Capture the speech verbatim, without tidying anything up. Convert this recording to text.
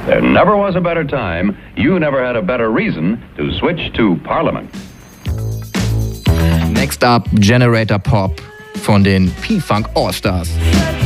There never was a better time. You never had a better reason to switch to Parliament. Next up, Generator Pop von den P-Funk All-Stars.